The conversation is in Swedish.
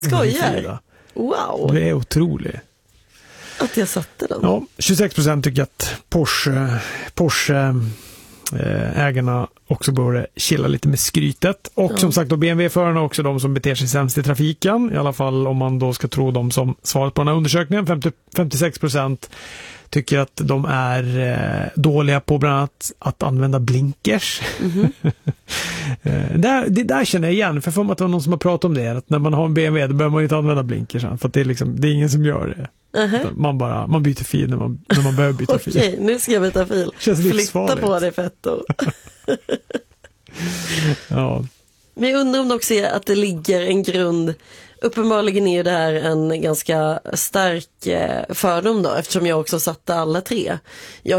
Skojar? Wow. Det är otroligt. Att jag satte den. Ja, 26% tycker att Porsche ägarna också borde chilla lite med skrytet. Och som sagt då BMW-förarna också de som beter sig sämst i trafiken. I alla fall om man då ska tro dem som svarat på den här undersökningen. 56% tycker att de är dåliga på bland annat att använda blinkers. Det där känner jag igen. För att det var någon som har pratat om det. Att när man har en BMW då behöver man inte använda blinkers. För att det är ingen som gör det. Man byter fil när man behöver byta fil. Okej, nu ska jag byta fil. Flytta på det, Fetto. Ja. Men jag undrar om det också är att det ligger en grund. Uppenbarligen är ju det här en ganska stark fördom då, eftersom jag också satte alla tre. Jag